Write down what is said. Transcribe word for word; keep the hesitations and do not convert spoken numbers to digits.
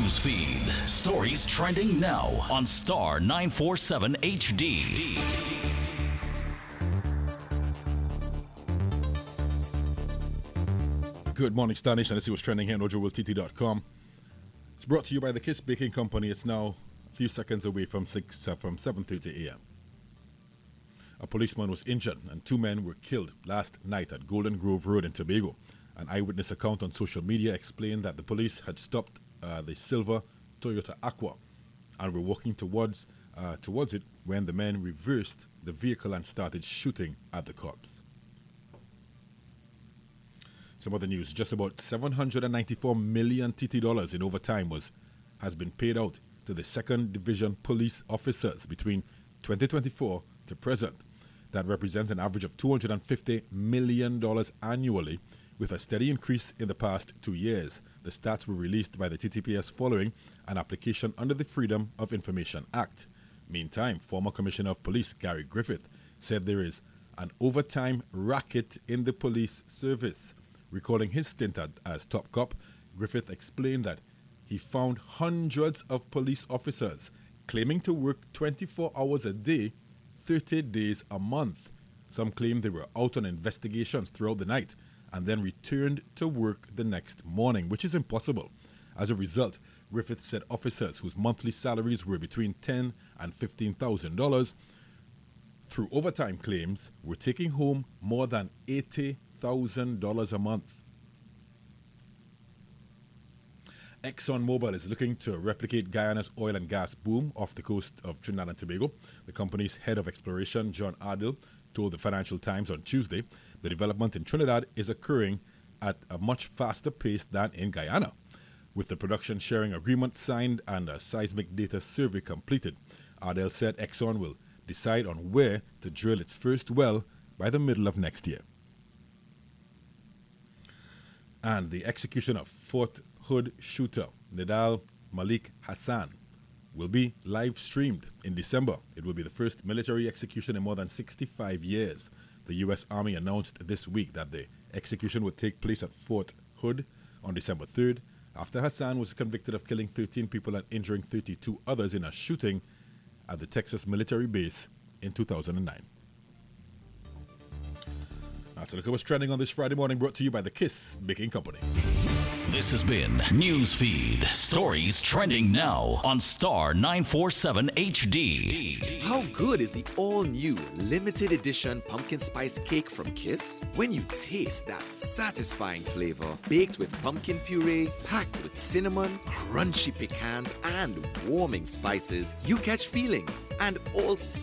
News feed. Stories trending now on Star nine forty-seven H D. Good morning, Star Nation. This is what's trending here on ojo world t t dot com. It's brought to you by the Kiss Baking Company. It's now a few seconds away from six uh, from seven thirty a m A policeman was injured and two men were killed last night at Golden Grove Road in Tobago. An eyewitness account on social media explained that the police had stopped uh, the silver Toyota Aqua and were walking towards uh, towards it when the men reversed the vehicle and started shooting at the cops. Some other news: just about seven hundred ninety-four million T T dollars in overtime was has been paid out to the second Division police officers between twenty twenty-four to present. That represents an average of two hundred fifty million dollars annually, with a steady increase in the past two years. The stats were released by the T T P S following an application under the Freedom of Information Act. Meantime, former Commissioner of Police Gary Griffith said there is an overtime racket in the police service. Recalling his stint at, as top cop, Griffith explained that he found hundreds of police officers claiming to work twenty-four hours a day, thirty days a month. Some claimed they were out on investigations throughout the night and then returned to work the next morning, which is impossible. As a result, Griffith said officers whose monthly salaries were between ten thousand dollars and fifteen thousand dollars through overtime claims were taking home more than eighty thousand dollars a month. ExxonMobil is looking to replicate Guyana's oil and gas boom off the coast of Trinidad and Tobago. The company's head of exploration, John Ardell, told the Financial Times on Tuesday the development in Trinidad is occurring at a much faster pace than in Guyana. With the production sharing agreement signed and a seismic data survey completed, Ardell said Exxon will decide on where to drill its first well by the middle of next year. And the execution of Fort Hood shooter Nidal Malik Hassan will be live streamed in December. It will be the first military execution in more than sixty-five years. The U S Army announced this week that the execution would take place at Fort Hood on December third, after Hassan was convicted of killing thirteen people and injuring thirty-two others in a shooting at the Texas military base in two thousand nine. That's a look at what's trending on this Friday morning, brought to you by the Kiss Baking Company. This has been News Feed. Stories trending now on Star nine forty-seven H D. How good is the all-new limited edition pumpkin spice cake from Kiss? When you taste that satisfying flavor, baked with pumpkin puree, packed with cinnamon, crunchy pecans, and warming spices, you catch feelings and all